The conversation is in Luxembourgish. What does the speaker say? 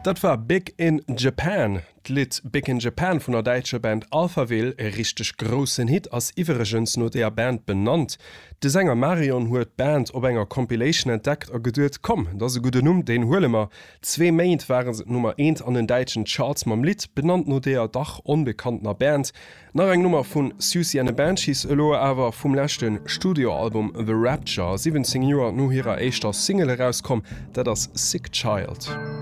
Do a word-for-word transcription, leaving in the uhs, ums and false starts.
Dat war Big in Japan. D'Lied Big in Japan vun der deitsche Band Alphaville e richtig grossen Hit ass iwwergens no der Band benannt. De Sänger Marion huet Band op enger Compilation entdeckt a geduert kom, dat se gute Numm den Hulemer. Zzwee Méint waren se Nummer eins an den deitschen Charts mam Lied, benannt no der Dach onbekannter Band. Nach eng Nummer vun Susie and the Banshees elo awer vum lächten Studioalbum The Rapture, siebzehn Joer no hireer eischter Single herauskom, dat ass Sick Child.